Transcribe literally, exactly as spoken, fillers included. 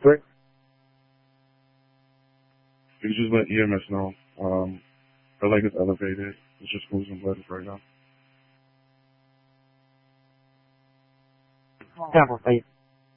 Great. You can just let E M S know. Um, her leg is elevated. It's just losing blood right now. Down for five.